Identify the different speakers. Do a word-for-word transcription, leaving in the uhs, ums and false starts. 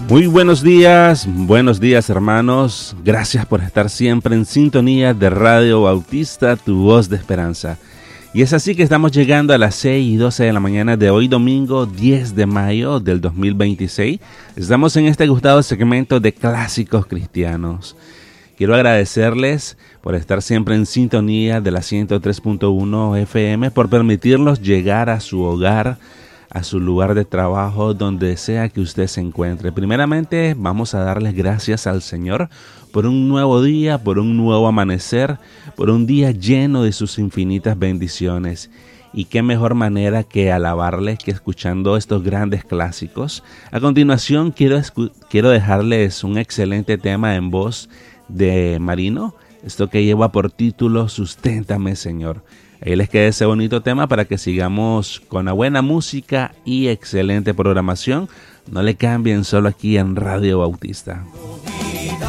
Speaker 1: Muy buenos días, buenos días hermanos, gracias por estar siempre en sintonía de Radio Bautista, tu voz de esperanza. Y es así que estamos llegando a las seis y doce de la mañana de hoy domingo diez de mayo del dos mil veintiséis. Estamos en este gustado segmento de clásicos cristianos. Quiero agradecerles por estar siempre en sintonía de la ciento tres punto uno F M, por permitirnos llegar a su hogar, a su lugar de trabajo, donde sea que usted se encuentre. Primeramente, vamos a darles gracias al Señor por un nuevo día, por un nuevo amanecer, por un día lleno de sus infinitas bendiciones. Y qué mejor manera que alabarles que escuchando estos grandes clásicos. A continuación, quiero, escu- quiero dejarles un excelente tema en voz de Marino, esto que lleva por título Susténtame, Señor. Ahí les queda ese bonito tema para que sigamos con la buena música y excelente programación. No le cambien, solo aquí en Radio Bautista.